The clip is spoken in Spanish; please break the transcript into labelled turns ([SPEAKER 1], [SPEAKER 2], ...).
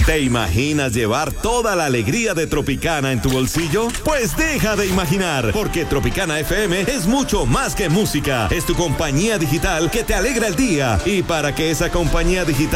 [SPEAKER 1] ¿Te imaginas llevar toda la alegría de Tropicana en tu bolsillo? Pues deja de imaginar, porque Tropicana FM es mucho más que música. Es tu compañía digital que te alegra el día. Y para que esa compañía digital